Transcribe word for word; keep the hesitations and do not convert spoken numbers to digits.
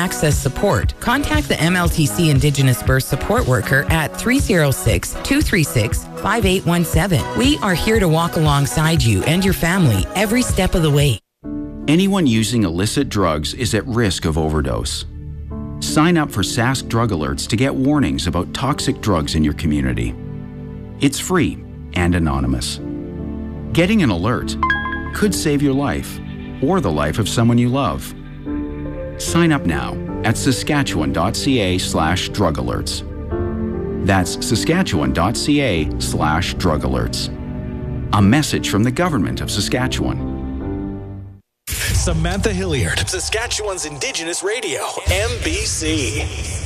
access support, contact the M L T C Indigenous Birth Support Worker at three oh six, two three six, five eight one seven. We are here to walk alongside you and your family every step of the way. Anyone using illicit drugs is at risk of overdose. Sign up for Sask Drug Alerts to get warnings about toxic drugs in your community. It's free and anonymous. Getting an alert could save your life or the life of someone you love. Sign up now at saskatchewan.ca slash drug alerts. That's saskatchewan.ca slash drug alerts. A message from the Government of Saskatchewan. Samantha Hilliard, Saskatchewan's Indigenous Radio, M B C.